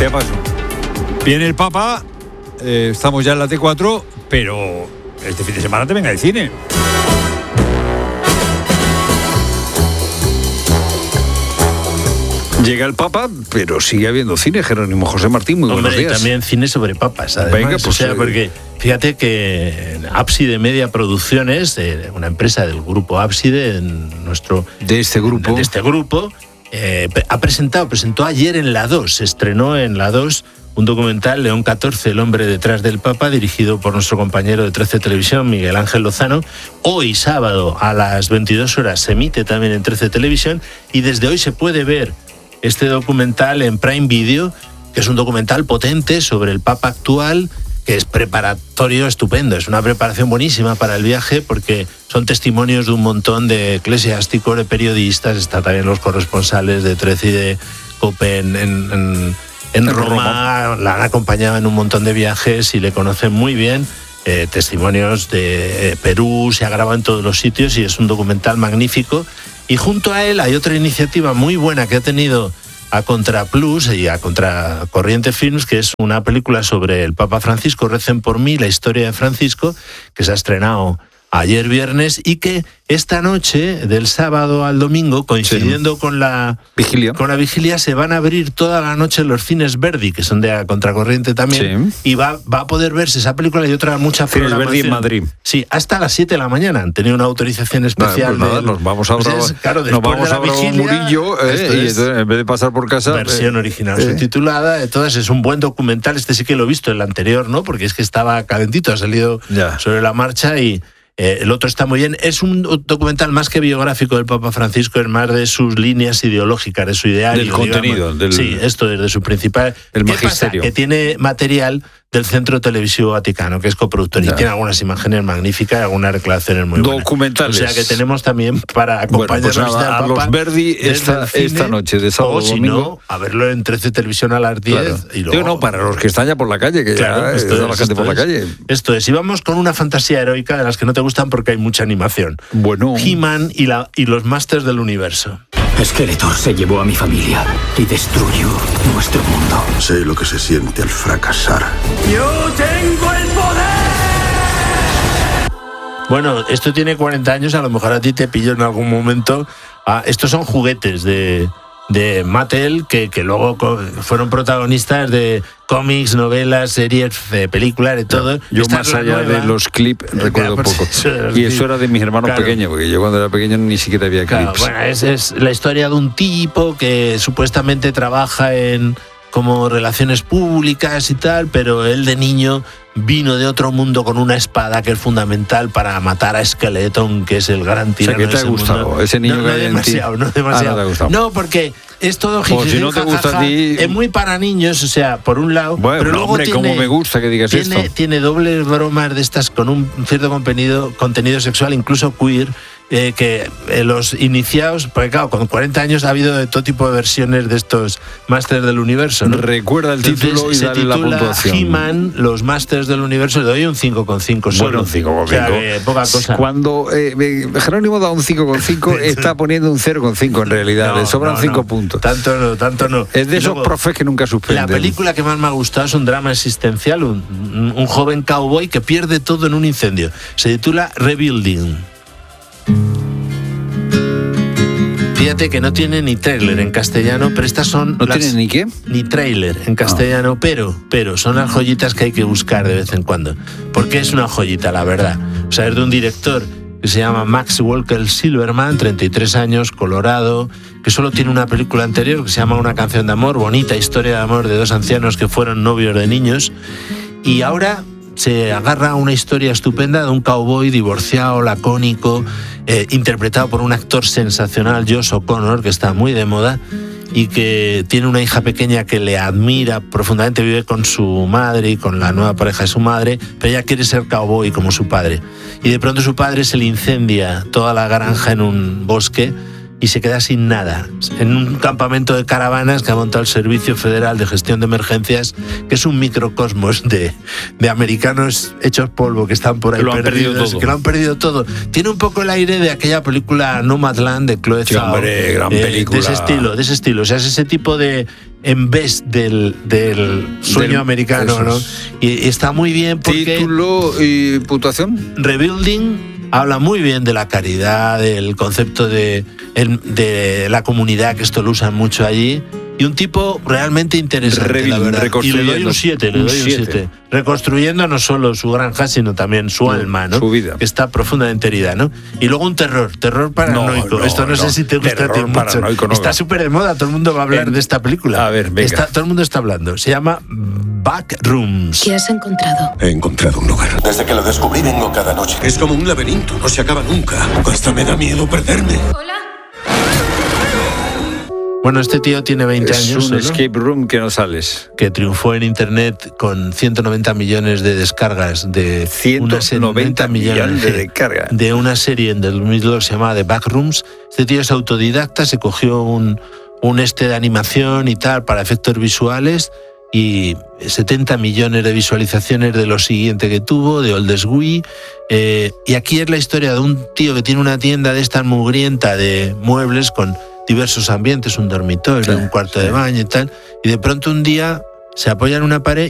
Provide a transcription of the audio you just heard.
¿Qué pasó? Viene el Papa, estamos ya en la T4, pero este fin de semana te venga el cine. Llega el Papa, pero sigue habiendo cine. Jerónimo José Martín, muy buenos días. También cine sobre papas, además. Venga, pues, porque fíjate que Ábside Media Producciones, una empresa del grupo Ábside, de este grupo, presentó ayer en la 2, se estrenó en la 2 un documental, León XIV, el hombre detrás del Papa, dirigido por nuestro compañero de 13 Televisión, Miguel Ángel Lozano. Hoy, sábado, a las 22 horas, se emite también en 13 Televisión, y desde hoy se puede ver este documental en Prime Video, que es un documental potente sobre el Papa actual, que es preparatorio estupendo, es una preparación buenísima para el viaje, porque son testimonios de un montón de eclesiásticos, de periodistas, está también los corresponsales de 13 y de COPE en Roma, la han acompañado en un montón de viajes y le conocen muy bien. Testimonios de Perú, se ha grabado en todos los sitios y es un documental magnífico. Y junto a él hay otra iniciativa muy buena que ha tenido a Contraplus y a Contracorriente Films, que es una película sobre el Papa Francisco, Recen por mí, la historia de Francisco, que se ha estrenado ayer viernes y que esta noche, del sábado al domingo, coincidiendo con la vigilia, se van a abrir toda la noche los cines Verdi, que son de Contracorriente también, y va a poder verse esa película y otra mucha programación. Verdi en Madrid. Sí, hasta las 7 de la mañana. Han tenido una autorización especial. Pues nada, nos vamos a Murillo, y entonces, en vez de pasar por casa... Versión original subtitulada. Entonces es un buen documental. Este sí que lo he visto, el anterior no, porque es que estaba calentito, ha salido sobre la marcha y... el otro está muy bien. Es un documental más que biográfico del Papa Francisco, es más de sus líneas ideológicas, de su ideario. Del contenido. Sí, esto es de su principal... El magisterio. Pasa? Que tiene material del Centro Televisivo Vaticano, que es coproductor, y tiene algunas imágenes magníficas y algunas declaraciones muy buenas. Documentales. O sea que tenemos también para acompañarnos a los Verdi esta noche, de sábado o si domingo. no, a verlo en 13 Televisión a las 10. Claro. Y luego... no, para los que están ya por la calle, que ya está la gente por la calle. Esto es. Y vamos con una fantasía heroica de las que no te gustan porque hay mucha animación. Bueno. He-Man y los Masters del Universo. Skeletor se llevó a mi familia y destruyó nuestro mundo. Sé lo que se siente al fracasar. ¡Yo tengo el poder! Bueno, esto tiene 40 años, a lo mejor a ti te pilló en algún momento. Estos son juguetes de Mattel que luego fueron protagonistas de cómics, novelas, series, películas, de todo. Yo más allá de los clips recuerdo poco. Y eso era de mis hermanos pequeños, porque yo cuando era pequeño ni siquiera había clips. Bueno, es la historia de un tipo que supuestamente trabaja en como relaciones públicas y tal, pero él de niño vino de otro mundo con una espada que es fundamental para matar a Skeleton, que es el gran tirano. O sea, ¿qué te ha gustado? Mundo. Ese niño no demasiado. No te ha gustado. No, porque es todo si no te gusta a ti... Es muy para niños, o sea, por un lado... Bueno, pero luego hombre, como me gusta que digas esto. Tiene dobles bromas de estas con un cierto contenido sexual, incluso queer, que los iniciados, porque claro, con 40 años ha habido de todo tipo de versiones de estos Masters del Universo, ¿no? Recuerda el título y dale la puntuación. He-Man, los Masters del Universo, le doy un 5,5. Bueno, un 5,5. O sea, poca cosa. Cuando Jerónimo da un 5,5, está poniendo un 0,5 en realidad, le sobran 5 puntos. Tanto no. Es de esos profes que nunca suspenden. La película que más me ha gustado es un drama existencial, un joven cowboy que pierde todo en un incendio. Se titula Rebuilding. Fíjate que no tiene ni tráiler en castellano, pero estas son... ¿No tiene ni qué? Ni tráiler en castellano, pero son las joyitas que hay que buscar de vez en cuando. Porque es una joyita, la verdad. O sea, es de un director que se llama Max Walker Silverman, 33 años, colorado, que solo tiene una película anterior que se llama Una canción de amor, bonita historia de amor de dos ancianos que fueron novios de niños. Y ahora se agarra a una historia estupenda de un cowboy divorciado, lacónico, interpretado por un actor sensacional, Josh O'Connor, que está muy de moda, y que tiene una hija pequeña que le admira profundamente, vive con su madre y con la nueva pareja de su madre, pero ella quiere ser cowboy como su padre. Y de pronto su padre se le incendia toda la granja en un bosque y se queda sin nada en un campamento de caravanas que ha montado el Servicio Federal de Gestión de Emergencias, que es un microcosmos de americanos hechos polvo que están por ahí perdidos, que lo han perdido todo. Tiene un poco el aire de aquella película Nomadland de Chloe Zhao, gran película. de ese estilo. O sea, es ese tipo de en vez del sueño americano, ¿no? Y está muy bien porque... ¿Título y puntuación? Rebuilding habla muy bien de la caridad, del concepto de la comunidad, que esto lo usan mucho allí, y un tipo realmente interesante, la verdad. Y le doy un 7, reconstruyendo no solo su granja, sino también su alma, ¿no? Su vida. Que está profundamente herida, ¿no? Y luego un terror paranoico. Esto no sé si te gusta a ti mucho. No. Está súper de moda, todo el mundo va a hablar de esta película. A ver, venga. Todo el mundo está hablando. Se llama Backrooms. ¿Qué has encontrado? He encontrado un lugar. Desde que lo descubrí vengo cada noche. Es como un laberinto, no se acaba nunca. Hasta me da miedo perderme. Hola. Bueno, este tío tiene 20 años. Es un escape room que no sales. Que triunfó en internet con 190 millones de descargas de 190 millones de descargas de una serie en 2002 que se llamaba The Backrooms. Este tío es autodidacta, se cogió un de animación y tal para efectos visuales y 70 millones de visualizaciones de lo siguiente que tuvo, de Oldest Wii. Y aquí es la historia de un tío que tiene una tienda de esta mugrienta de muebles con diversos ambientes, un dormitorio, un cuarto de baño y tal, y de pronto un día se apoya en una pared